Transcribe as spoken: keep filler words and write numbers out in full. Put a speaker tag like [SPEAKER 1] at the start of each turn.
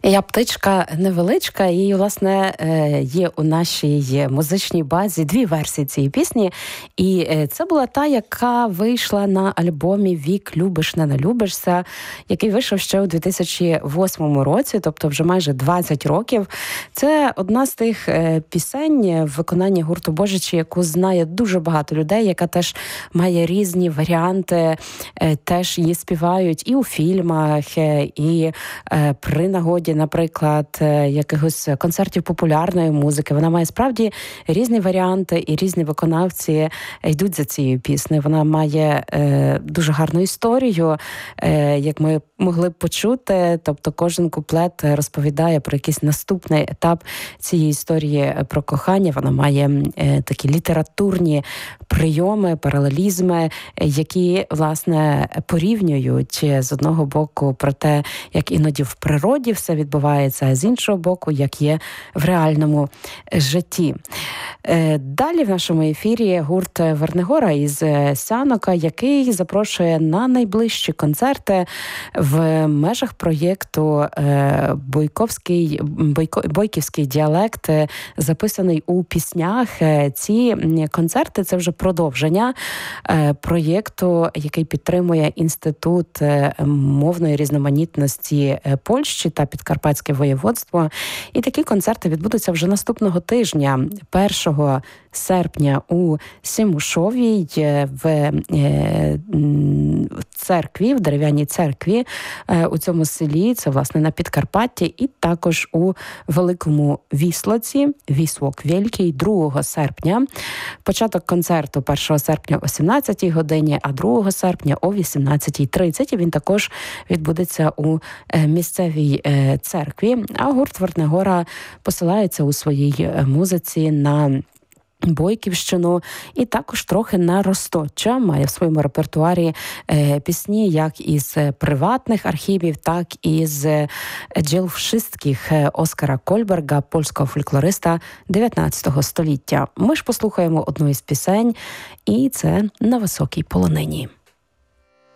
[SPEAKER 1] Я птичка невеличка, і, власне, є у нашій музичній базі дві версії цієї пісні. І це була та, яка вийшла на альбомі «Вік, любиш, не налюбишся», який вийшов ще у дві тисячі восьмому році, тобто вже майже двадцять років. Це одна з тих пісень в виконанні гурту «Божичі», яку знає дуже багато людей, яка теж має різні варіанти, теж її співають і у фільмах, і при нагоді, наприклад, якихось концертів популярної музики. Вона має справді різні варіанти і різні виконавці йдуть за цією піснею. Вона має е, дуже гарну історію, е, як ми могли б почути. Тобто кожен куплет розповідає про якийсь наступний етап цієї історії про кохання. Вона має е, такі літературні прийоми, паралелізми, які, власне, порівнюють з одного боку про те, як іноді в природі все відбувається, а з іншого боку, як є в реальному житті. Далі в нашому ефірі гурт Вернигора із Сянока, який запрошує на найближчі концерти в межах проєкту «Бойковський, Бойко, Бойківський діалект», записаний у піснях. Ці концерти – це вже продовження проєкту, який підтримує Інститут мовної різноманітності Польщі та Підкарпатське воєводство. І такі концерти відбудуться вже наступного тижня, першого серпня у Сімушовій в церкві, в дерев'яній церкві у цьому селі, це, власне, на Підкарпатті, і також у Великому Віслоці, Вісвок Вєлький, другого серпня. Початок концерту першого серпня о сімнадцятій годині, а другого серпня о вісімнадцятій тридцять. І він також відбудеться у місцевій церкві. А гурт Вернигора посилається у своїй музиці на Бойківщину і також трохи на Росточчя. Має в своєму репертуарі е, пісні як із приватних архівів, так і з джерел всіх Оскара Кольберга, польського фольклориста дев'ятнадцятого століття. Ми ж послухаємо одну із пісень, і це «На високій полонині».